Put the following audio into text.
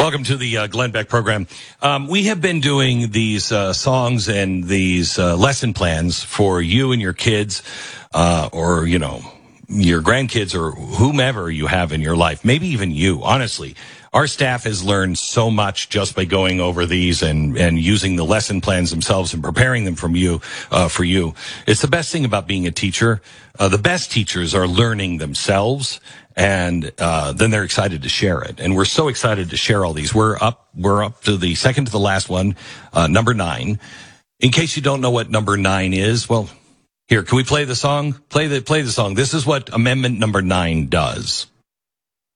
Welcome to the Glenn Beck program. We have been doing these songs and these lesson plans for you and your kids, or, you know, your grandkids or whomever you have in your life, maybe even you. Honestly, our staff has learned so much just by going over these and using the lesson plans themselves and preparing them for you. It's the best thing about being a teacher. The best teachers are learning themselves, and then they're excited to share it. And we're so excited to share all these. We're up to the second to the last one, number 9. In case you don't know what number 9 is, well, here, can we play the song? Play the song. This is what amendment number 9 does.